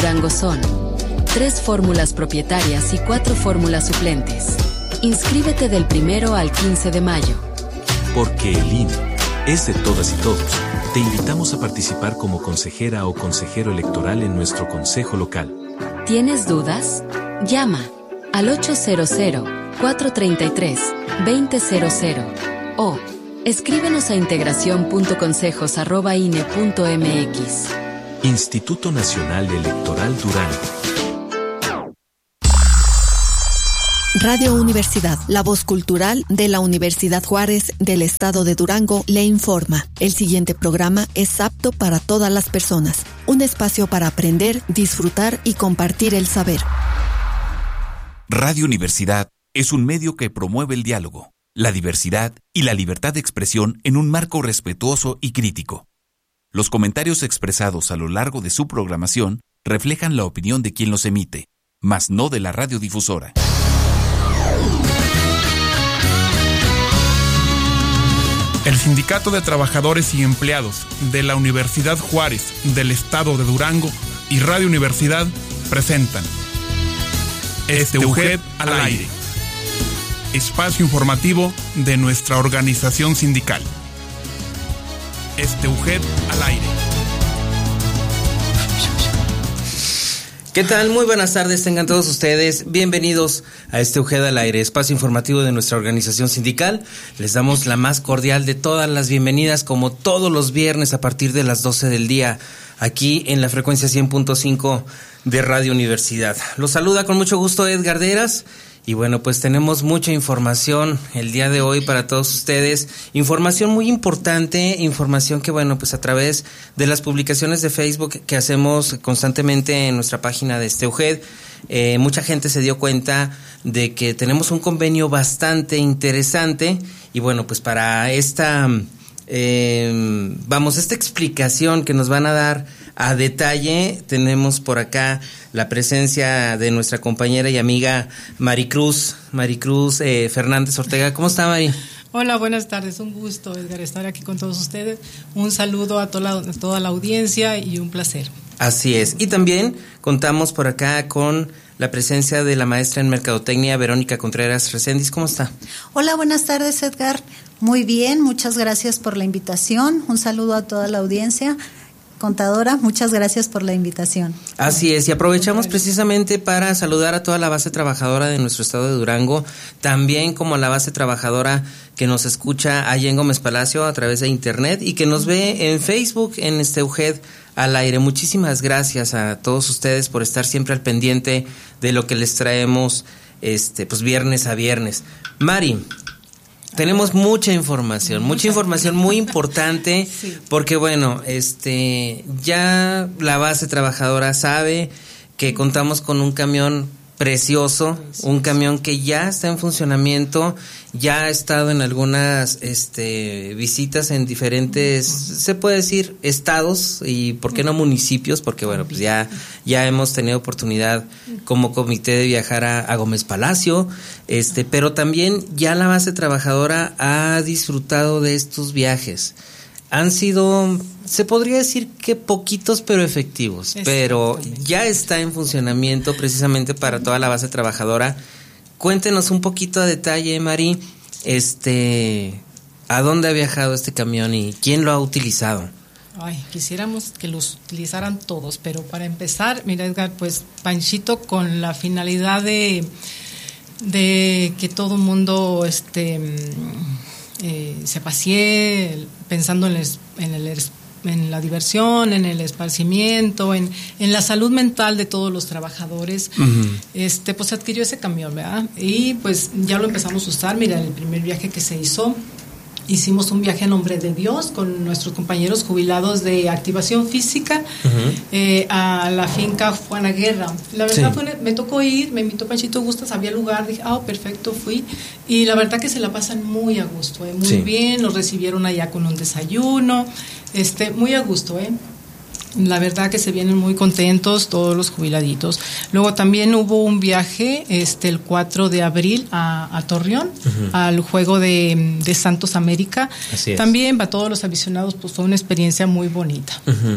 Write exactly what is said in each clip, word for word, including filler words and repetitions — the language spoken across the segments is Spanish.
Durango son tres fórmulas propietarias y cuatro fórmulas suplentes. Inscríbete del primero al quince de mayo. Porque el I N E es de todas y todos. Te invitamos a participar como consejera o consejero electoral en nuestro consejo local. ¿Tienes dudas? Llama al ocho cero cero, cuatro tres tres, dos cero cero cero o escríbenos a integración punto consejos arroba i n e punto m x. Instituto Nacional Electoral Durango. Radio Universidad, la voz cultural de la Universidad Juárez del Estado de Durango, le informa. El siguiente programa es apto para todas las personas. Un espacio para aprender, disfrutar y compartir el saber. Radio Universidad es un medio que promueve el diálogo, la diversidad y la libertad de expresión en un marco respetuoso y crítico. Los comentarios expresados a lo largo de su programación reflejan la opinión de quien los emite, mas no de la radiodifusora. El Sindicato de Trabajadores y Empleados de la Universidad Juárez del Estado de Durango y Radio Universidad presentan STUJED al aire, espacio informativo de nuestra organización sindical. STUJED al aire. ¿Qué tal? Muy buenas tardes, tengan todos ustedes bienvenidos a STUJED al aire, espacio informativo de nuestra organización sindical. Les damos la más cordial de todas las bienvenidas, como todos los viernes a partir de las doce del día, aquí en la frecuencia cien punto cinco de Radio Universidad. Los saluda con mucho gusto Edgar Deras. Y bueno, pues tenemos mucha información el día de hoy para todos ustedes, información muy importante, información que bueno, pues a través de las publicaciones de Facebook que hacemos constantemente en nuestra página de STUJED, eh, mucha gente se dio cuenta de que tenemos un convenio bastante interesante y bueno, pues para esta, eh, vamos, esta explicación que nos van a dar a detalle, tenemos por acá la presencia de nuestra compañera y amiga Maricruz, Maricruz eh, Fernández Ortega. ¿Cómo está, Mari? Hola, buenas tardes, un gusto, Edgar, estar aquí con todos ustedes. Un saludo a toda la, a toda la audiencia y un placer. Así es, y también contamos por acá con la presencia de la maestra en Mercadotecnia, Verónica Contreras Recendis. ¿Cómo está? Hola, buenas tardes, Edgar. Muy bien, muchas gracias por la invitación. Un saludo a toda la audiencia. Contadora, muchas gracias por la invitación. Así es, y aprovechamos precisamente para saludar a toda la base trabajadora de nuestro estado de Durango, también como la base trabajadora que nos escucha allá en Gómez Palacio a través de internet y que nos ve en Facebook en STUJED al aire. Muchísimas gracias a todos ustedes por estar siempre al pendiente de lo que les traemos este pues viernes a viernes. Mari, tenemos mucha información, mucha información muy importante, sí. Porque bueno, este ya la base trabajadora sabe que contamos con un camión precioso, un camión que ya está en funcionamiento, ya ha estado en algunas este visitas en diferentes, se puede decir, estados y por qué no municipios, porque bueno, pues ya ya hemos tenido oportunidad como comité de viajar a, a Gómez Palacio, este, pero también ya la base trabajadora ha disfrutado de estos viajes. Han sido, se podría decir que poquitos pero efectivos, pero ya está en funcionamiento precisamente para toda la base trabajadora. Cuéntenos un poquito a detalle, Mari, este, ¿a dónde ha viajado este camión y quién lo ha utilizado? Ay, quisiéramos que los utilizaran todos, pero para empezar, mira, Edgar, pues Panchito con la finalidad de, de que todo el mundo, este... Eh, se pasee pensando en, el, en, el, en la diversión, en el esparcimiento, en, en la salud mental de todos los trabajadores. Uh-huh. Este, pues adquirió ese camión, ¿verdad? Y pues ya lo empezamos a usar. Mira, el primer viaje que se hizo, hicimos un viaje a nombre de Dios con nuestros compañeros jubilados de activación física, uh-huh. eh, a la finca Juana Guerra. La verdad sí. fue, me tocó ir, me invitó Panchito Gustas, había lugar, dije, ah, oh, perfecto, fui. Y la verdad que se la pasan muy a gusto, eh, muy sí. bien, nos recibieron allá con un desayuno, este, muy a gusto, ¿eh? La verdad que se vienen muy contentos todos los jubiladitos. Luego también hubo un viaje este el cuatro de abril a, a Torreón, uh-huh. al juego de, de Santos América. Así es. También para todos los aficionados pues fue una experiencia muy bonita. Uh-huh.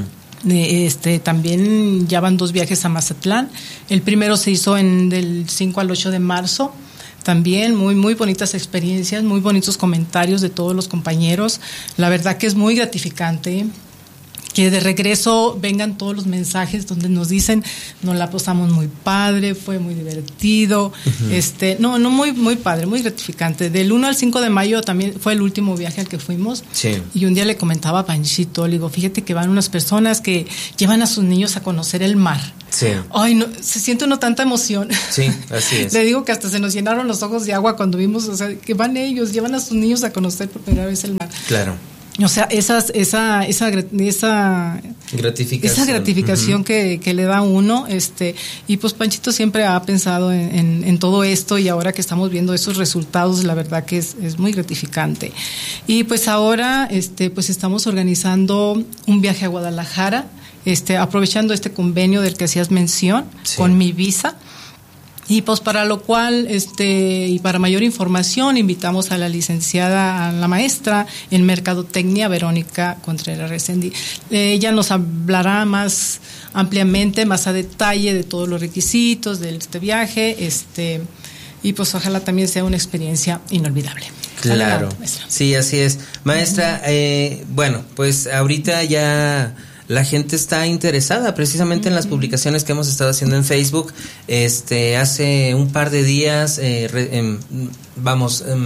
Este, también ya van dos viajes a Mazatlán. El primero se hizo en del cinco al ocho de marzo. También muy muy bonitas experiencias, muy bonitos comentarios de todos los compañeros. La verdad que es muy gratificante que de regreso vengan todos los mensajes donde nos dicen, nos la pasamos muy padre, fue muy divertido, uh-huh. este, no, no muy muy padre, muy gratificante. Del uno al cinco de mayo también fue el último viaje al que fuimos. Sí. Y un día le comentaba a Panchito, le digo, fíjate que van unas personas que llevan a sus niños a conocer el mar. Sí. Ay, no, se siente uno tanta emoción. Sí, así es. Le digo que hasta se nos llenaron los ojos de agua cuando vimos, o sea, que van ellos, llevan a sus niños a conocer por primera vez el mar. Claro. O sea, esas, esa, esa, esa gratificación, esa gratificación uh-huh. que, que le da a uno, este, y pues Panchito siempre ha pensado en, en, en todo esto, y ahora que estamos viendo esos resultados, la verdad que es, es muy gratificante. Y pues ahora, este, pues estamos organizando un viaje a Guadalajara, este, aprovechando este convenio del que hacías mención, sí. con Mi Visa. Y pues para lo cual, este, y para mayor información, invitamos a la licenciada, a la maestra en Mercadotecnia, Verónica Contreras Resendi. Ella nos hablará más ampliamente, más a detalle de todos los requisitos de este viaje, este, y pues ojalá también sea una experiencia inolvidable. Claro, sí, así es. Maestra, eh, bueno, pues ahorita ya la gente está interesada precisamente uh-huh. en las publicaciones que hemos estado haciendo en Facebook. Este, hace un par de días, eh, re, eh, vamos, eh,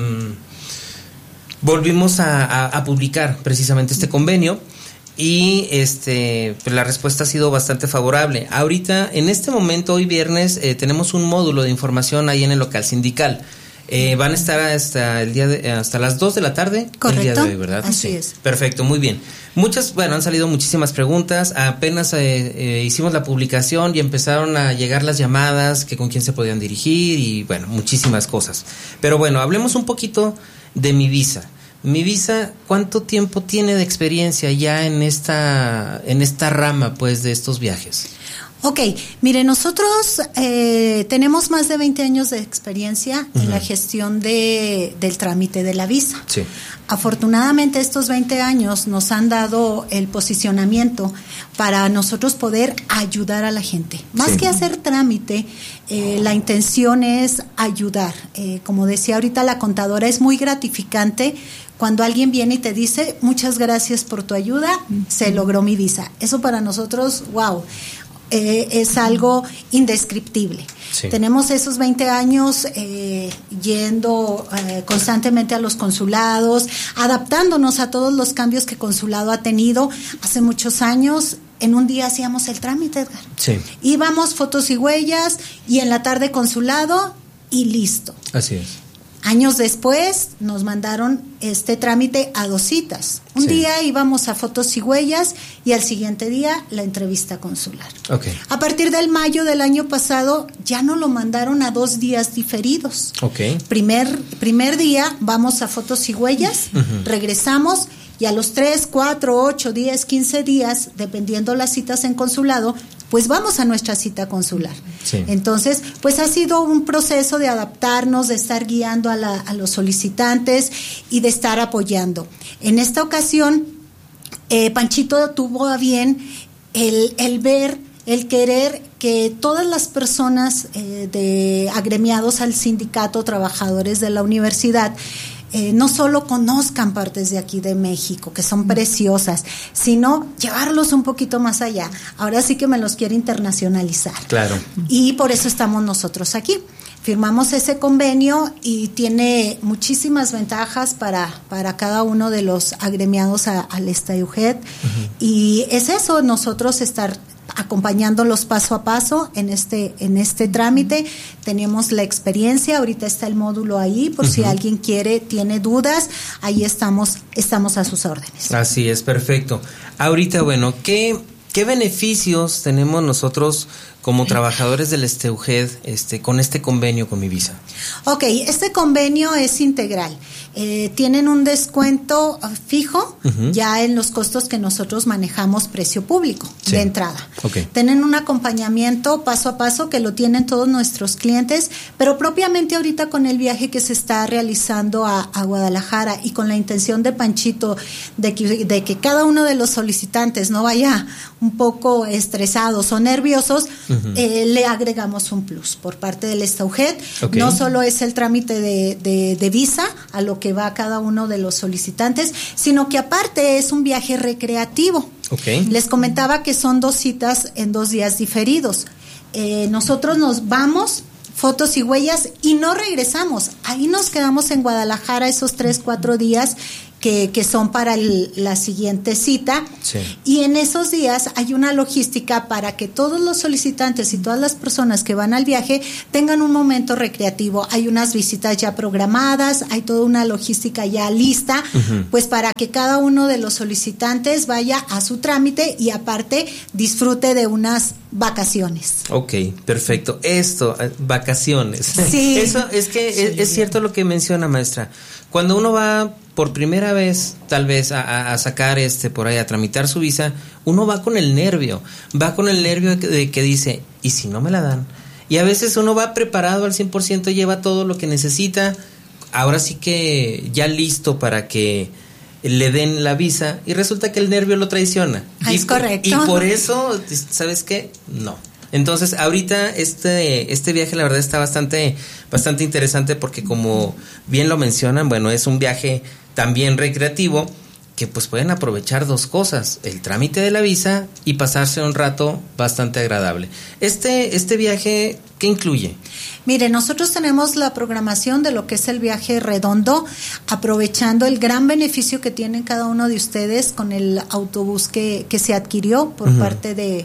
volvimos a, a, a publicar precisamente este convenio y este, pues la respuesta ha sido bastante favorable. Ahorita, en este momento, hoy viernes, eh, tenemos un módulo de información ahí en el local sindical. Eh, van a estar hasta el día de, hasta las dos de la tarde. Correcto. El día de hoy, ¿verdad? Así sí. es. Perfecto, muy bien. Muchas, bueno, han salido muchísimas preguntas. Apenas eh, eh, hicimos la publicación y empezaron a llegar las llamadas, que con quién se podían dirigir y bueno, muchísimas cosas. Pero bueno, hablemos un poquito de Mi Visa. Mi Visa, ¿cuánto tiempo tiene de experiencia ya en esta, en esta rama, pues, de estos viajes? Ok, mire, nosotros eh, tenemos más de veinte años de experiencia uh-huh. en la gestión de, del trámite de la visa. Sí. Afortunadamente estos veinte años nos han dado el posicionamiento para nosotros poder ayudar a la gente. Más sí. que hacer trámite, eh, la intención es ayudar. Eh, como decía ahorita la contadora, es muy gratificante cuando alguien viene y te dice, muchas gracias por tu ayuda, uh-huh. se logró mi visa. Eso para nosotros, wow. Eh, es algo indescriptible. Sí. Tenemos esos veinte años eh, yendo eh, constantemente a los consulados, adaptándonos a todos los cambios que consulado ha tenido. Hace muchos años, en un día hacíamos el trámite, Edgar. Sí. Íbamos, fotos y huellas, y en la tarde consulado, y listo. Así es. Años después nos mandaron este trámite a dos citas. Un sí. día íbamos a fotos y huellas y al siguiente día la entrevista consular. Okay. A partir del mayo del año pasado ya nos lo mandaron a dos días diferidos. Okay. Primer, primer día vamos a fotos y huellas, uh-huh. regresamos y a los tres, cuatro, ocho, diez, quince días, dependiendo las citas en consulado, pues vamos a nuestra cita consular. Sí. Entonces, pues ha sido un proceso de adaptarnos, de estar guiando a, la, a los solicitantes y de estar apoyando. En esta ocasión, eh, Panchito tuvo a bien el, el ver, el querer que todas las personas eh, de agremiados al sindicato, trabajadores de la universidad, Eh, no solo conozcan partes de aquí de México, que son preciosas, sino llevarlos un poquito más allá. Ahora sí que me los quiere internacionalizar. Claro. Y por eso estamos nosotros aquí. Firmamos ese convenio y tiene muchísimas ventajas para, para cada uno de los agremiados a, al STAUGED. Uh-huh. Y es eso, nosotros estar acompañándolos paso a paso en este en este trámite. Tenemos la experiencia, ahorita está el módulo ahí por uh-huh. si alguien quiere, tiene dudas, ahí estamos estamos a sus órdenes. Así es, perfecto. Ahorita, bueno, ¿qué qué beneficios tenemos nosotros como trabajadores del STAUGED este con este convenio con Mi Visa? Ok, este convenio es integral. eh, tienen un descuento fijo uh-huh. ya en los costos que nosotros manejamos precio público sí. de entrada. Okay. Tienen un acompañamiento paso a paso que lo tienen todos nuestros clientes, pero propiamente ahorita con el viaje que se está realizando a, a Guadalajara y con la intención de Panchito de que, de que cada uno de los solicitantes no vaya un poco estresados o nerviosos, uh-huh. eh, le agregamos un plus por parte del STAUGED. Okay. No solo es el trámite de, de, de visa a lo que va cada uno de los solicitantes, sino que aparte es un viaje recreativo. Okay. Les comentaba que son dos citas en dos días diferidos. Eh, nosotros nos vamos, fotos y huellas, y no regresamos. Ahí nos quedamos en Guadalajara esos tres, cuatro días que, que son para el, la siguiente cita. Sí. Y en esos días hay una logística para que todos los solicitantes y todas las personas que van al viaje tengan un momento recreativo. Hay unas visitas ya programadas, hay toda una logística ya lista, uh-huh. pues para que cada uno de los solicitantes vaya a su trámite y aparte disfrute de unas vacaciones. Ok, perfecto. Esto, vacaciones. Sí. Eso es que sí. es, es cierto lo que menciona, maestra. Cuando uno va por primera vez, tal vez, a, a sacar este por ahí, a tramitar su visa, uno va con el nervio, va con el nervio de que, de que dice, ¿y si no me la dan? Y a veces uno va preparado al cien por ciento, lleva todo lo que necesita, ahora sí que ya listo para que le den la visa, y resulta que el nervio lo traiciona. Ah, y, es correcto. Y por eso, ¿sabes qué? No. Entonces, ahorita este este viaje la verdad está bastante bastante interesante porque como bien lo mencionan, bueno, es un viaje también recreativo que pues pueden aprovechar dos cosas, el trámite de la visa y pasarse un rato bastante agradable. Este este viaje, ¿qué incluye? Mire, nosotros tenemos la programación de lo que es el viaje redondo, aprovechando el gran beneficio que tienen cada uno de ustedes con el autobús que, que se adquirió por uh-huh. parte de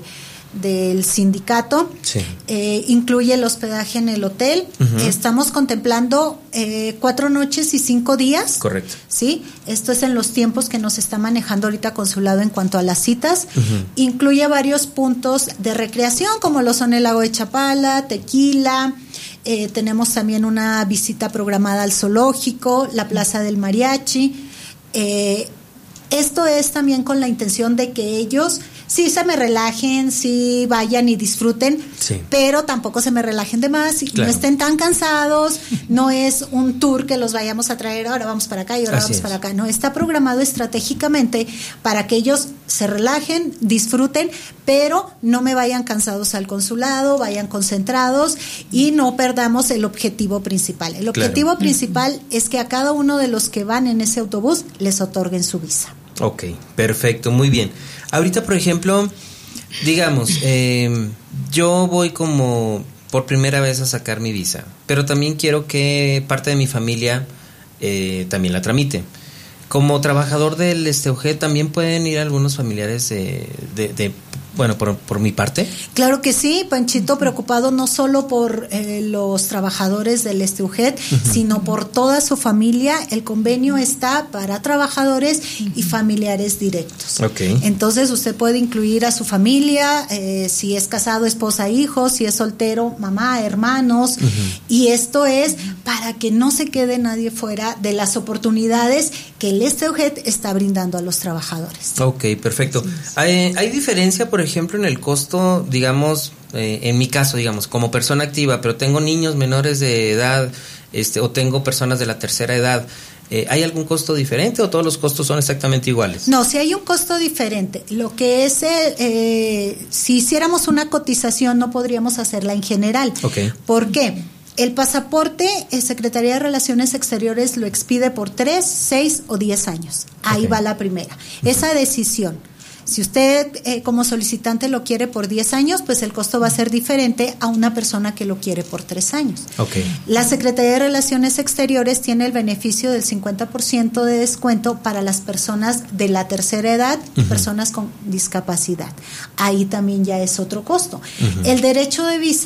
del sindicato. Sí. Eh, incluye el hospedaje en el hotel. Uh-huh. Estamos contemplando eh, cuatro noches y cinco días. Correcto. Sí, esto es en los tiempos que nos está manejando ahorita Consulado en cuanto a las citas. Uh-huh. Incluye varios puntos de recreación como lo son el lago de Chapala, Tequila. Eh, tenemos también una visita programada al zoológico, la Plaza del Mariachi. Eh, esto es también con la intención de que ellos sí se me relajen, sí vayan y disfruten, sí. pero tampoco se me relajen de más y claro. no estén tan cansados. No es un tour que los vayamos a traer, ahora vamos para acá y ahora Así vamos es. para acá. No, está programado estratégicamente para que ellos se relajen, disfruten, pero no me vayan cansados al consulado, vayan concentrados y no perdamos el objetivo principal. El objetivo claro. principal es que a cada uno de los que van en ese autobús les otorguen su visa. Ok, perfecto, muy bien. Ahorita, por ejemplo, digamos, eh, yo voy como por primera vez a sacar mi visa, pero también quiero que parte de mi familia eh, también la tramite. Como trabajador del STAUGED, ¿también pueden ir algunos familiares de, de, de bueno, por, por mi parte? Claro que sí, Panchito, preocupado no solo por eh, los trabajadores del STAUGED, uh-huh. sino por toda su familia. El convenio está para trabajadores uh-huh. y familiares directos. Okay. Entonces usted puede incluir a su familia, eh, si es casado, esposa, hijos, si es soltero, mamá, hermanos, uh-huh. y esto es para que no se quede nadie fuera de las oportunidades que el STAUGED está brindando a los trabajadores. Ok, perfecto. ¿Hay, hay diferencia, por ejemplo, en el costo, digamos, eh, en mi caso, digamos, como persona activa, pero tengo niños menores de edad, este, o tengo personas de la tercera edad? Eh, ¿Hay algún costo diferente o todos los costos son exactamente iguales? No, sí hay un costo diferente. Lo que es, el, eh, si hiciéramos una cotización, no podríamos hacerla en general. Okay. ¿Por qué? El pasaporte, el Secretaría de Relaciones Exteriores lo expide por tres, seis o diez años. Ahí okay. va la primera. Uh-huh. Esa decisión. Si usted eh, como solicitante lo quiere por diez años, pues el costo va a ser diferente a una persona que lo quiere por tres años. Okay. La Secretaría de Relaciones Exteriores tiene el beneficio del cincuenta por ciento de descuento para las personas de la tercera edad y uh-huh. personas con discapacidad. Ahí también ya es otro costo. Uh-huh. El derecho de visa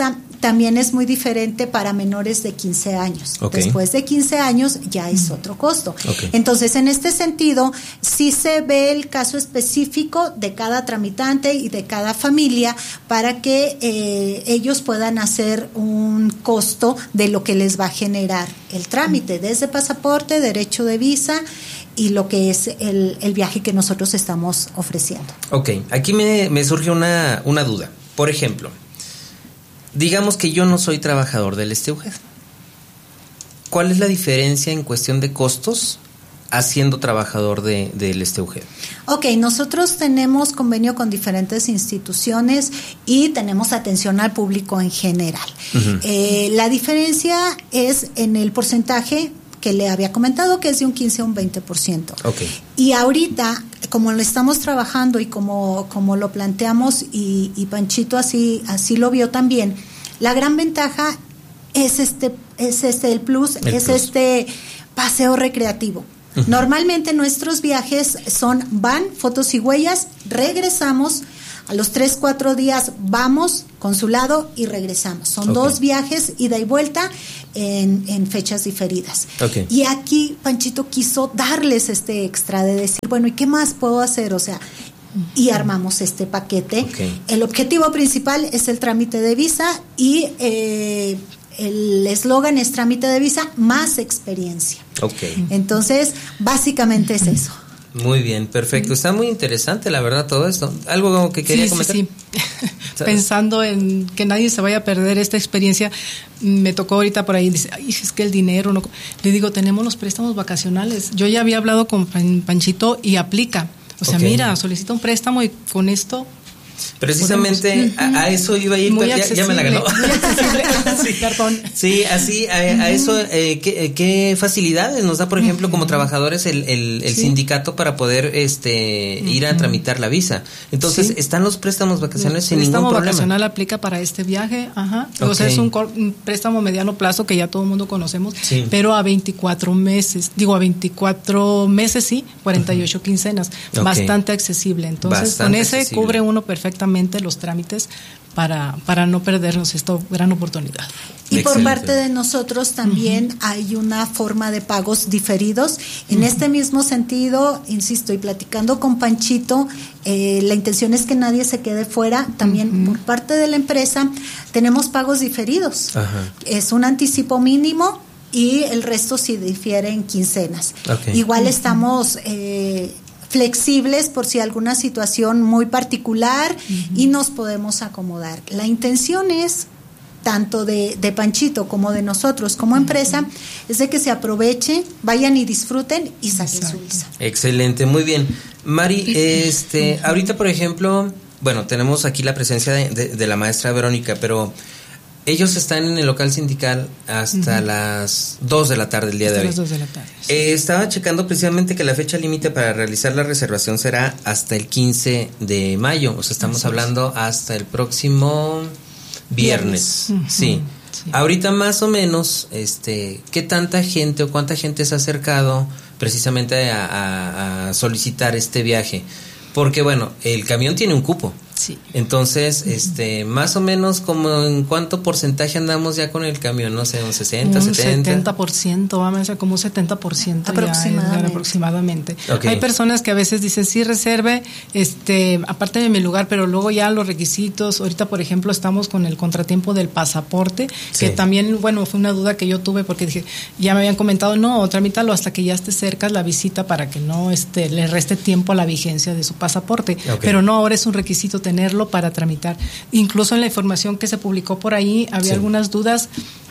también es muy diferente para menores de quince años. Okay. Después de quince años ya es otro costo. Okay. Entonces, en este sentido, sí se ve el caso específico de cada tramitante y de cada familia para que eh, ellos puedan hacer un costo de lo que les va a generar el trámite, desde pasaporte, derecho de visa y lo que es el, el viaje que nosotros estamos ofreciendo. Ok, aquí me, me surge una, una duda. Por ejemplo, digamos que yo no soy trabajador del STUGED. ¿Cuál es la diferencia en cuestión de costos haciendo trabajador de, del STUGED? Ok, nosotros tenemos convenio con diferentes instituciones y tenemos atención al público en general. Uh-huh. Eh, la diferencia es en el porcentaje que le había comentado, que es de un quince a un veinte por ciento. Okay. Y ahorita, como lo estamos trabajando y como, como lo planteamos, y, y Panchito así, así lo vio también, la gran ventaja es este, es este el plus, el es plus. este paseo recreativo. Uh-huh. Normalmente nuestros viajes son van, fotos y huellas, regresamos. A los tres, cuatro días vamos, consulado y regresamos. Son okay. dos viajes, ida y vuelta, en, en fechas diferidas. Okay. Y aquí Panchito quiso darles este extra de decir, bueno, ¿y qué más puedo hacer? O sea, y armamos este paquete. Okay. El objetivo principal es el trámite de visa y eh, el eslogan es trámite de visa más experiencia. Okay. Entonces, básicamente es eso. Muy bien, perfecto. Está muy interesante, la verdad, todo esto. ¿Algo que quería sí, comentar? Sí, sí. Pensando en que nadie se vaya a perder esta experiencia, me tocó ahorita por ahí, dice, ay, es que el dinero no... Le digo, tenemos los préstamos vacacionales. Yo ya había hablado con Panchito y aplica. O sea, okay. mira, solicita un préstamo y con esto... Precisamente a, a eso iba a ir, muy ya, ya me la ganó. Sí, perdón. Sí, así, a, a eso, eh, ¿qué, ¿qué facilidades nos da, por ejemplo, como trabajadores el, el, el sí. sindicato para poder este uh-huh. ir a tramitar la visa? Entonces, sí. ¿están los préstamos vacacionales sin ningún problema? El préstamo vacacional aplica para este viaje, ajá. Okay. O sea, es un, cor, un préstamo mediano plazo que ya todo el mundo conocemos, sí. pero a veinticuatro meses, digo, a veinticuatro meses, sí, cuarenta y ocho uh-huh. quincenas, okay. bastante accesible. Entonces, bastante con ese accesible. Cubre uno perfectamente los trámites para, para no perdernos esta gran oportunidad. Y por parte de nosotros también uh-huh. hay una forma de pagos diferidos. En uh-huh. este mismo sentido, insisto, y platicando con Panchito, eh, la intención es que nadie se quede fuera. También uh-huh. por parte de la empresa tenemos pagos diferidos. Uh-huh. Es un anticipo mínimo y el resto sí difiere en quincenas. Okay. Igual uh-huh. estamos... Eh, flexibles por si alguna situación muy particular uh-huh. y nos podemos acomodar. La intención es, tanto de, de Panchito como de nosotros como empresa, uh-huh. es de que se aprovechen, vayan y disfruten y saquen Exacto. su visa. Excelente, muy bien. Mari, este, uh-huh. ahorita por ejemplo, bueno, tenemos aquí la presencia de, de, de la maestra Verónica, pero ellos están en el local sindical hasta uh-huh. las dos de la tarde el día hasta de hoy. las dos de la tarde. Sí. Eh, estaba checando precisamente que la fecha límite para realizar la reservación será hasta el quince de mayo. O sea, estamos Así hablando es. hasta el próximo viernes. viernes. Uh-huh. Sí. sí. Ahorita más o menos, este, ¿qué tanta gente o cuánta gente se ha acercado precisamente a, a, a solicitar este viaje? Porque bueno, el camión tiene un cupo. Sí. Entonces, este, más o menos como en cuánto porcentaje andamos ya con el camión, no sé, un sesenta, un setenta. setenta por ciento, vamos a decir como un setenta por ciento aproximadamente. Ya, aproximadamente. Okay. Hay personas que a veces dicen, sí, reserve, este, aparte de mi lugar, pero luego ya los requisitos, ahorita por ejemplo estamos con el contratiempo del pasaporte, sí. que también, bueno, fue una duda que yo tuve porque dije, ya me habían comentado, no, tramítalo hasta que ya esté cerca la visita para que no este, le reste tiempo a la vigencia de su pasaporte. Okay. Pero no, ahora es un requisito tenerlo para tramitar. Incluso en la información que se publicó por ahí había sí. algunas dudas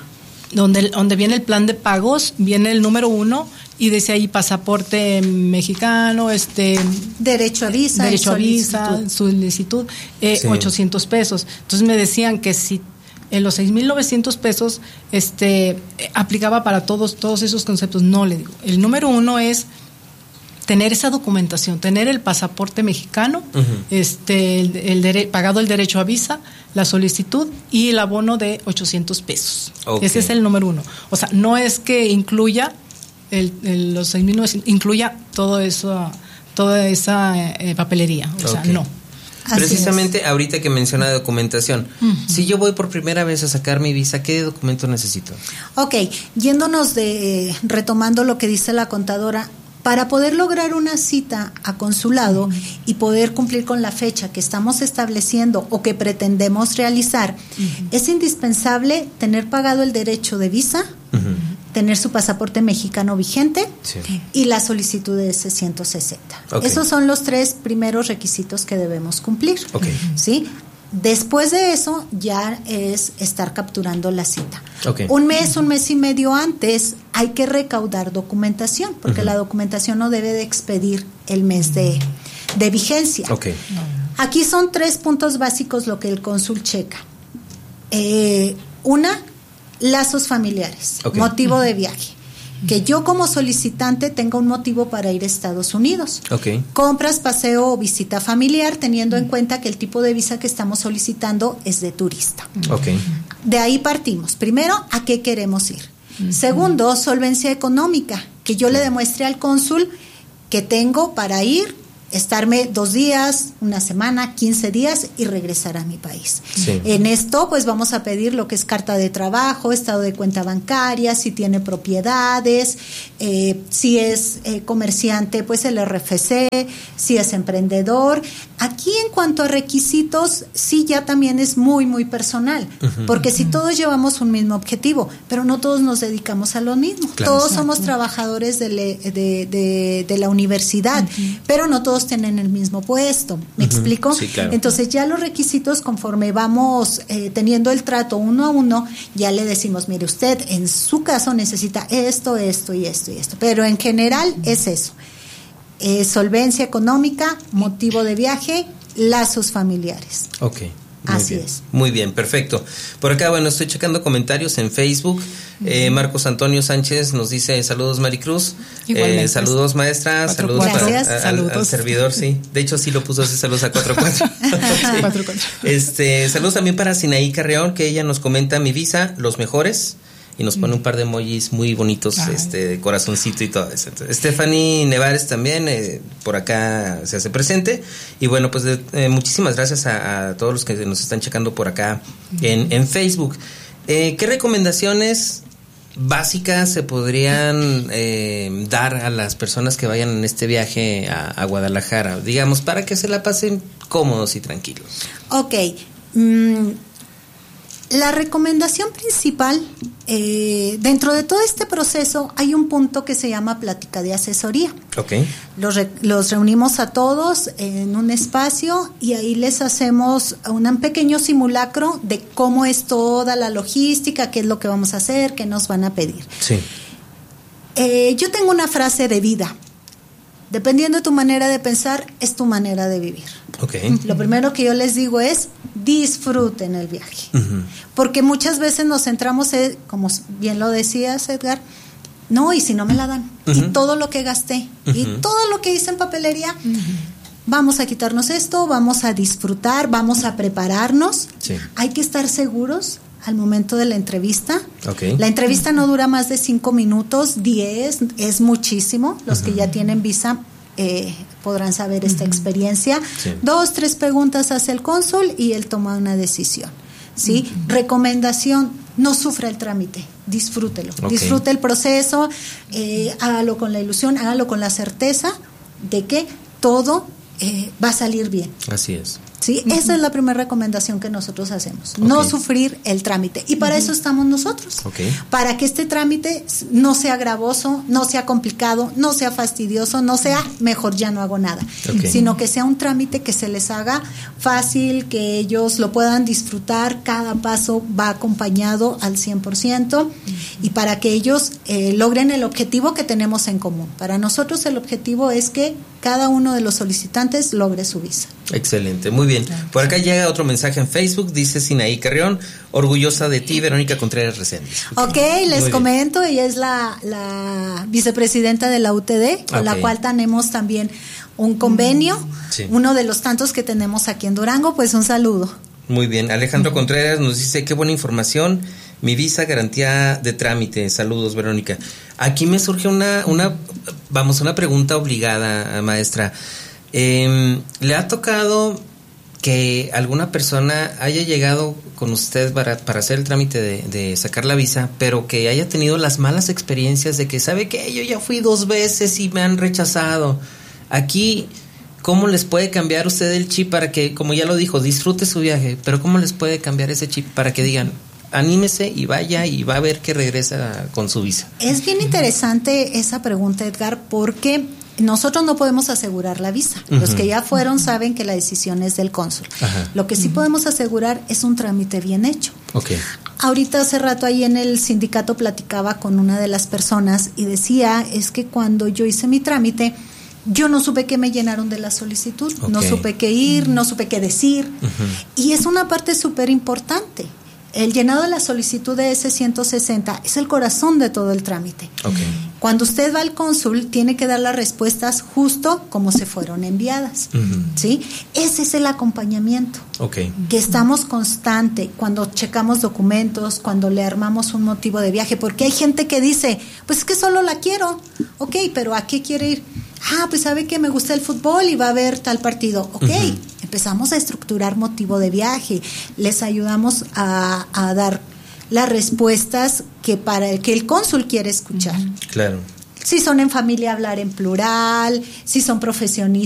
donde, donde viene el plan de pagos, viene el número uno y dice ahí pasaporte mexicano, este derecho a visa, derecho a visa, solicitud, eh, sí. ochocientos pesos. Entonces me decían que si en los seis mil novecientos pesos este aplicaba para todos todos esos conceptos. No, le digo, el número uno es tener esa documentación, tener el pasaporte mexicano, uh-huh. este el, el dere- pagado el derecho a visa, la solicitud y el abono de ochocientos pesos. Okay. Ese es el número uno. O sea, no es que incluya el, el, los seis mil novecientos, incluya todo eso, toda esa eh, papelería. O okay. sea, no. Así Precisamente es. Ahorita que menciona documentación, uh-huh. si yo voy por primera vez a sacar mi visa, ¿qué documento necesito? Ok, yéndonos de, retomando lo que dice la contadora, para poder lograr una cita a consulado uh-huh. y poder cumplir con la fecha que estamos estableciendo o que pretendemos realizar, uh-huh. es indispensable tener pagado el derecho de visa, uh-huh. tener su pasaporte mexicano vigente sí. y la solicitud de ese ciento sesenta. Okay. Esos son los tres primeros requisitos que debemos cumplir. Okay. ¿Sí? Después de eso ya es estar capturando la cita. Okay. Un mes, un mes y medio antes hay que recaudar documentación, porque uh-huh. la documentación no debe de expedir el mes de, de vigencia. Okay. Aquí son tres puntos básicos lo que el cónsul checa. Eh, una, lazos familiares, okay. motivo de viaje. Que yo como solicitante tenga un motivo para ir a Estados Unidos. Okay. Compras, paseo o visita familiar, teniendo en cuenta que el tipo de visa que estamos solicitando es de turista. Okay. De ahí partimos. Primero, ¿a qué queremos ir? Uh-huh. Segundo, solvencia económica, que yo le demuestre al cónsul que tengo para ir, estarme dos días, una semana, quince días y regresar a mi país. Sí. En esto, pues vamos a pedir lo que es carta de trabajo, estado de cuenta bancaria, si tiene propiedades, eh, si es eh, comerciante, pues el R F C, si es emprendedor. Aquí, en cuanto a requisitos, sí ya también es muy, muy personal, uh-huh. porque si todos llevamos un mismo objetivo, pero no todos nos dedicamos a lo mismo. Claro. Todos Exacto. somos trabajadores de, le, de, de, de la universidad, uh-huh. pero no todos tienen el mismo puesto, ¿me uh-huh. explico? Sí, claro. Entonces ya los requisitos, conforme vamos eh, teniendo el trato uno a uno, ya le decimos, mire, usted en su caso necesita esto, esto y esto y esto, pero en general uh-huh. es eso, eh, solvencia económica, motivo de viaje, lazos familiares. Ok. Muy Así bien. es. Muy bien, perfecto. Por acá, bueno, estoy checando comentarios en Facebook. Uh-huh. Eh, Marcos Antonio Sánchez nos dice saludos Maricruz. Eh, saludos maestra, cuatro, saludos para, a, saludos al, al servidor, sí. De hecho sí lo puso así, saludos a cuatro cuatro. Sí. cuatro, cuatro. Este, saludos también para Sinaí Carreón, que ella nos comenta mi visa, los mejores. Y nos pone un par de emojis muy bonitos, Ay. este, de corazoncito y todo eso. Entonces, Stephanie Nevares también eh, por acá se hace presente. Y bueno, pues eh, muchísimas gracias a, a todos los que nos están checando por acá en, en Facebook. Eh, ¿Qué recomendaciones básicas se podrían eh, dar a las personas que vayan en este viaje a, a Guadalajara? Digamos, para que se la pasen cómodos y tranquilos. Ok. Mm. La recomendación principal, eh, dentro de todo este proceso, hay un punto que se llama plática de asesoría. Okay. Los, re, los reunimos a todos en un espacio y ahí les hacemos un pequeño simulacro de cómo es toda la logística, qué es lo que vamos a hacer, qué nos van a pedir. Sí. Eh, yo tengo una frase de vida. Dependiendo de tu manera de pensar, es tu manera de vivir. Okay. Lo primero que yo les digo es disfruten el viaje. Uh-huh. Porque muchas veces nos centramos, en, como bien lo decías, Edgar, no, y si no me la dan, uh-huh. y todo lo que gasté, uh-huh. y todo lo que hice en papelería, uh-huh. vamos a quitarnos esto, vamos a disfrutar, vamos a prepararnos. Sí. Hay que estar seguros al momento de la entrevista. Okay. La entrevista no dura más de cinco minutos, diez, es muchísimo. Los uh-huh. que ya tienen visa eh, podrán saber esta uh-huh. experiencia. Sí. Dos, tres preguntas hace el cónsul y él toma una decisión. ¿Sí? Uh-huh. Recomendación, no sufra el trámite, disfrútelo. Okay. Disfrute el proceso, eh, hágalo con la ilusión, hágalo con la certeza de que todo eh, va a salir bien. Así es. Sí, uh-huh. esa es la primera recomendación que nosotros hacemos, okay. no sufrir el trámite, y para uh-huh. eso estamos nosotros, okay. para que este trámite no sea gravoso, no sea complicado, no sea fastidioso, no sea mejor ya no hago nada, okay. sino que sea un trámite que se les haga fácil, que ellos lo puedan disfrutar, cada paso va acompañado al cien por ciento uh-huh. y para que ellos eh, logren el objetivo que tenemos en común. Para nosotros el objetivo es que cada uno de los solicitantes logre su visa. Excelente, muy bien. Por acá llega otro mensaje en Facebook, dice Sinaí Carrión, orgullosa de ti, Verónica Contreras Reséndiz. Ok, okay, les muy comento, bien. Ella es la, la vicepresidenta de la U T D, con okay. la cual tenemos también un convenio, sí. uno de los tantos que tenemos aquí en Durango, pues un saludo. Muy bien, Alejandro uh-huh. Contreras nos dice, qué buena información, mi visa garantía de trámite, saludos Verónica. Aquí me surge una, una vamos, una pregunta obligada, maestra. Eh, ¿Le ha tocado que alguna persona haya llegado con usted para, para hacer el trámite de, de sacar la visa, pero que haya tenido las malas experiencias de que, ¿sabe qué? Yo ya fui dos veces y me han rechazado. Aquí, ¿cómo les puede cambiar usted el chip para que, como ya lo dijo, disfrute su viaje? Pero ¿cómo les puede cambiar ese chip para que digan, anímese y vaya y va a ver que regresa con su visa? Es bien interesante esa pregunta, Edgar, porque nosotros no podemos asegurar la visa. Uh-huh. Los que ya fueron saben que la decisión es del cónsul. Uh-huh. Lo que sí uh-huh. podemos asegurar es un trámite bien hecho. Okay. Ahorita hace rato ahí en el sindicato platicaba con una de las personas y decía, es que cuando yo hice mi trámite, yo no supe qué me llenaron de la solicitud, okay. no supe qué ir, uh-huh. no supe qué decir. Uh-huh. Y es una parte súper importante. El llenado de la solicitud de ese ciento sesenta es el corazón de todo el trámite. Okay. Cuando usted va al cónsul, tiene que dar las respuestas justo como se fueron enviadas. Uh-huh. ¿Sí? Ese es el acompañamiento. Okay. Que estamos constante cuando checamos documentos, cuando le armamos un motivo de viaje, porque hay gente que dice, pues es que solo la quiero. Ok, pero ¿a qué quiere ir? Ah, pues sabe que me gusta el fútbol y va a ver tal partido. Ok, uh-huh. empezamos a estructurar motivo de viaje, les ayudamos a, a dar las respuestas que para el que el cónsul quiere escuchar. Claro. Si son en familia, hablar en plural, si son profesionistas,